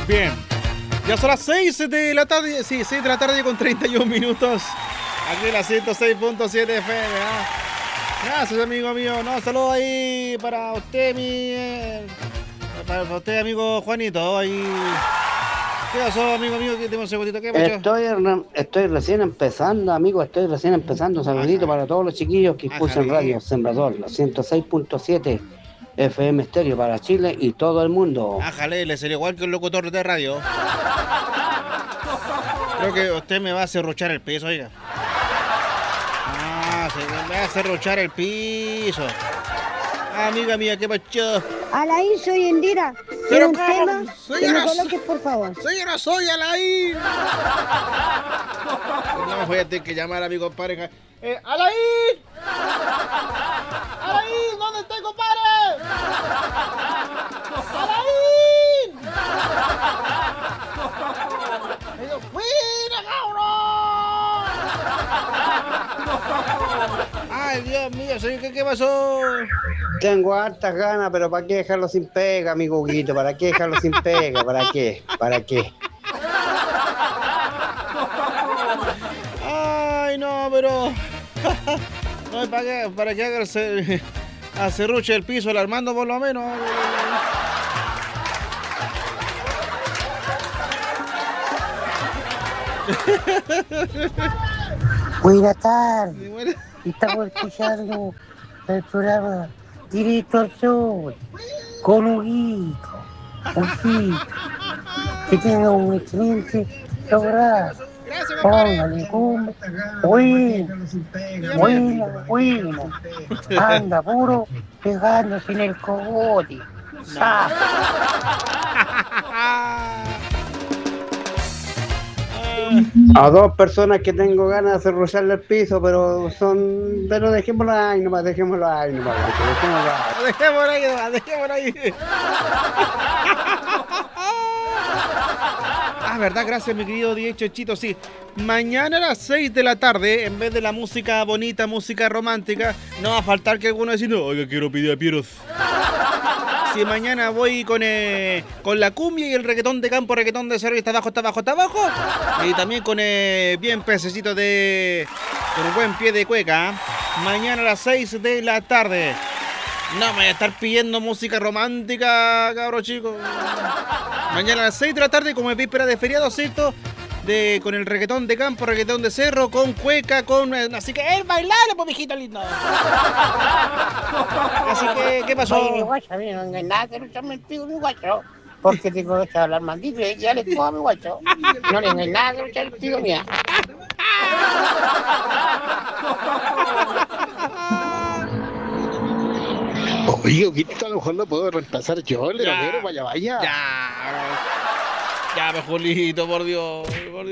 Bien. Ya son las 6 de la tarde. Sí, 6 de la tarde con 31 minutos. Aquí en la 106.7 FM. Gracias, amigo mío. No, saludos ahí para usted, para usted, amigo Juanito. Ahí. ¿Qué pasó, amigo mío? ¿Qué tengo un segundito? ¿Qué pasó? Estoy recién empezando, amigo, estoy recién empezando. Saludito para todos los chiquillos que escuchan Radio Sembrador, la 106.7 FM Estéreo para Chile y todo el mundo. Ájale, le sería igual que un locutor de radio. Creo que usted me va a serruchar el piso, oiga. Se me va a serruchar el piso. Amiga mía, ¿qué pasó? Alain, soy Indira. Pero un ¿cómo? tema que me Señora, coloques, por favor. Señora, soy Alain. No, voy a tener que llamar a mi compadre. ¡Alain! ¡Alain! ¿Dónde está, compadre? ¡Alain! ¡Mira, cabrón! ¡Ay, Dios mío! ¿Qué pasó? Tengo hartas ganas, pero ¿para qué dejarlo sin pega, amigo Huguito? ¿Para qué dejarlo sin pega? ¿Para qué? ¿Para qué? Ay, no, pero... No, ¿para qué hacerse a serruche el piso, el Armando, por lo menos? Buenas tardes. Estamos escuchando el programa Directo al Sol con Huguito. Que tenga un excelente programa. Gracias, compadre. Póngale cumbia. Bueno. Anda puro pegándose en el cogote. A dos personas que tengo ganas de cerrullarle el piso, pero dejémoslo ahí nomás. Dejémoslo ahí. Verdad, gracias, mi querido Diego Chito. Sí, mañana a las 6 de la tarde, en vez de la música bonita, música romántica, no va a faltar que alguno diga, no, oiga, quiero pedir a Pieros. Si mañana voy con la cumbia y el reggaetón de campo, reggaetón de cerro, está abajo. Y también con bien pececito con buen pie de cueca. Mañana a las 6 de la tarde. No me voy a estar pidiendo música romántica, cabros chicos. Mañana a las 6 de la tarde, como es víspera de feriado, ¿cierto? Con el reggaetón de campo, reggaetón de cerro, con cueca, así que es bailable, pues, mijito lindo. Así que, ¿qué pasó? Oye, mi guacho, a mí no hay nada que lucharme el pico, mi guacho. Porque tengo que hablar maldito y ya le puedo a mi guacho. No le hay nada que luchar el pico, mía. Oye, Huguito, a lo mejor lo puedo reemplazar yo, el heredero, vaya. Ya, mejorito, por Dios.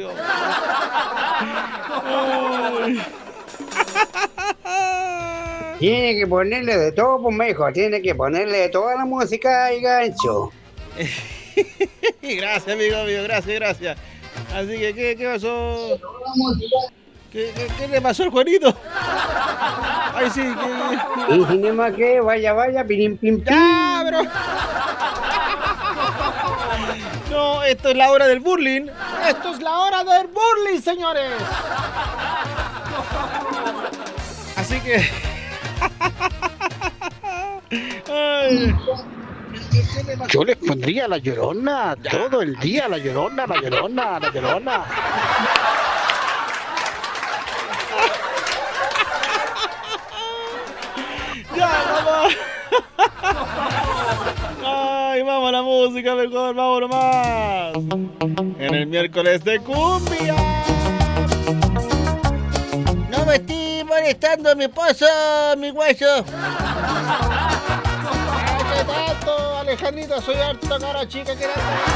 Tiene que ponerle de todo, pues, mijo. Tiene que ponerle de toda la música y gancho. Gracias, amigo mío, gracias. Así que, ¿qué pasó? ¿Qué le pasó al Juanito? Ay, sí, Y cinema que vaya, pirim, pim, pim. ¡Ya, bro! No, esto es la hora del burling. Esto es la hora del burling, señores. Así que... Ay. Yo les pondría La Llorona, todo el día, La Llorona. Ya, vamos. Ay, vamos a la música mejor, vamos nomás. En el miércoles de cumbia. No me estoy molestando, mi esposo, mi hueso. ¿Qué tanto, Alejandrito? Soy harto cara chica que era.